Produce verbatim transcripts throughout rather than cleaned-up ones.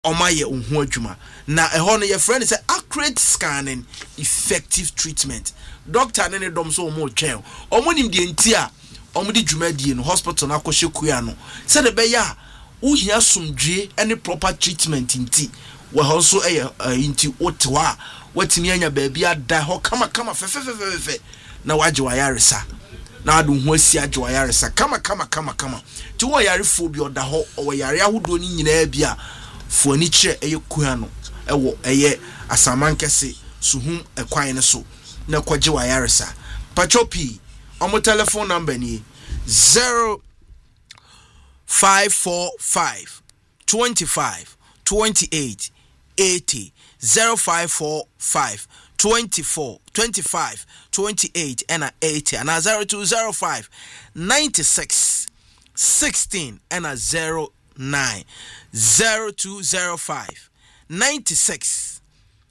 omaye unhu adwuma na eho no your friend say accurate scanning effective treatment doctor ne ne dom so omo twen omo nim de nti a omo de dwuma die no hospital na akɔhye kua no say de be ya wo hia somdwe any proper treatment nti we also eh nti otwa watimi anya ba bia da ho kama kama fe fe fe fe na waje wa yaresa na adu ho asi aje wa yaresa kama kama kama kama ti wo yarefo bi oda ho o yare ahodo ni nyina bia fuani kire eye kua no ewo eye asamankese suhum ekwan ne so na kwaje wa yaresa pachopi omo telephone number ni zero five four five twenty-five twenty-eight eighty zero five four five twenty-four twenty-five twenty-eight and eighty and zero two zero five ninety-six sixteen and a zero nine zero two zero five ninety-six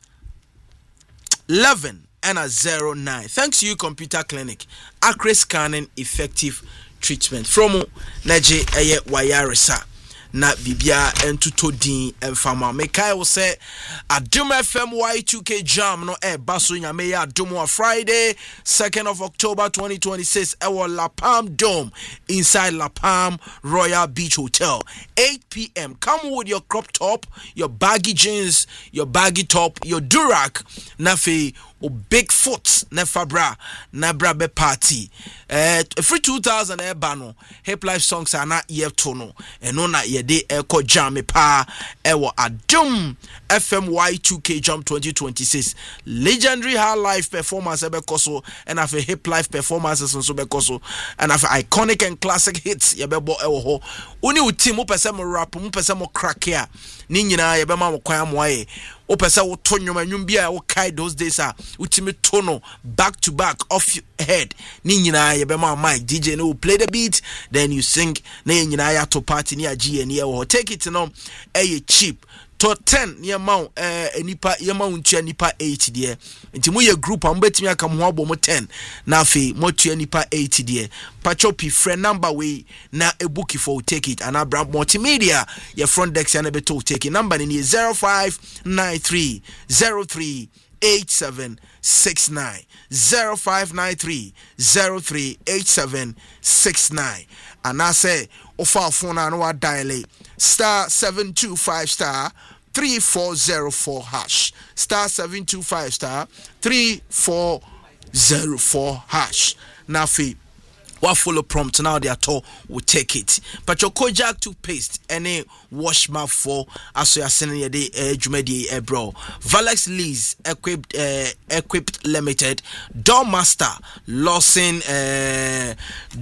eleven and a zero nine. Thanks to you, Computer Clinic. Accurate scanning, effective treatment. From Naje Eye Wayaresa. Na bibia entuto din emfama mekai wo se Adum F M Y two K jam no e baso nyame ya Adum wa Friday second of October twenty twenty-six e wo La Palm Dome inside La Palm Royal Beach Hotel eight p.m. Come with your crop top, your baggy jeans, your baggy top, your durak nafi o big foot na fabra na bra be party eh free two thousand e ba no hip life songs are na ye to no eno na ye de e ko jam pa e wo Adum F M Y two K jam twenty twenty-six legendary high life performance e be koso and have a hip life performances so be koso and have iconic and classic hits ye be bo e wo ho oni uti mo pese mo rap mo pese mo crack ya ni nyina ye be ma mo kwan mo aye o pese wo to nwom nwom bia wo kai those days a utimi to no back to back off your head ni nyina ye be ma mic D J no will play the beat then you sing na nyina ya to party ni agi ni e wo take it no e cheap to ten ye ma eh enipa ye ma untua nipa eight de nti mo ye group am betimi aka mo abo mo ten na afi mo tua nipa eight de pachopi friend number we na e book for take it and Abraham multimedia your front desk and be to take it number ni zero five nine three zero three eight seven six nine zero five nine three zero three eight seven six nine and I say ofa phone na no dial star seven two five star three four zero four hash star seven two five star three four zero four hash na fi what follow prompt now they are told will take it but your Kojak toothpaste any wash mouth for as you are sending your day jumedi eh bro Valex Lease equipped uh, equipped limited Doormaster Lawson uh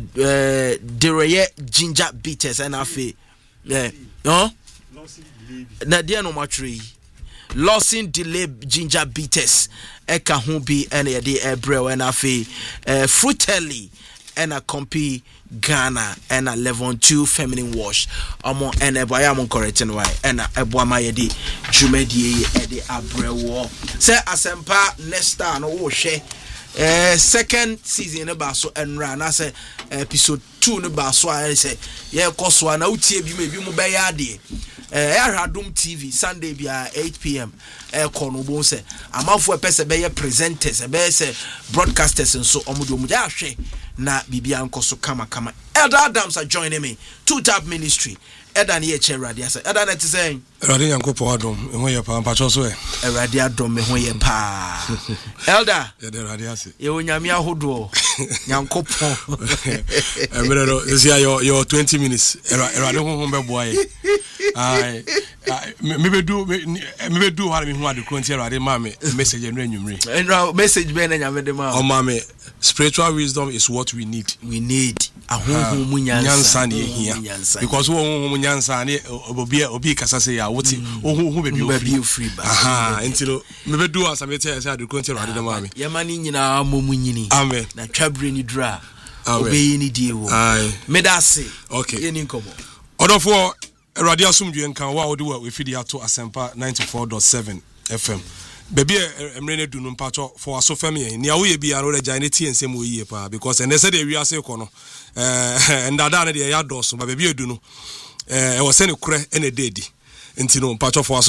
uh Dereye ginger bitters and afi yeah no na dia no matri Lawson delay ginger bitters eka ho bi and your day eh bro and afi uh Fruitelli and a compy Ghana and a level two feminine wash amo and a bayamon correcting why and a boama yedi jumedi edi abrewo say asempa next time no she eh second season about so and ran I say episode two no ba so I say yeah koso na utie bi me bi mo be ya de eh Adum T V Sunday bia eight p.m. eh kono bo say amafo e pese be ye presenters e be say broadcasters nso omodo omodo ahwe na bibia nkoso kama kama Elder Adams are joining me two tap ministry Elder na che Erade asa Elder na ti say Erade yankopon adom ehun ye pa mpacho so e Erade adom ehun ye pa Elder Erade ase ye onyame ahodo yankopon emre no this year your your twenty minutes Erade honhom be boa ye ai me be do me be do ha me hu ade kronti Erade ma me message enu anwumre message be na nyame de ma o ma me spiritual wisdom is what we need. We need a honhom munyansa here because honhom munyansa ne obi obi kasa say ya woti honhom be be free ba aha ntilo me be do as me tell say ade kronti Erade de ma me ye mani nyina momunyini amen na twabre ni dra obe ni die wo me da say okay ye ni nkomo odofo Erade asumdwe nkan wa odi wa we fidi ato asempa ninety-four point seven F M baby emre du no mpacho for aso family ni awo ye bia no reja ne tie nsem oyiye pa because and say dey wi ase ko no eh ndada na dey ya doso ba baby edu no eh e wo se ne kure ene dedi nti no mpatcho for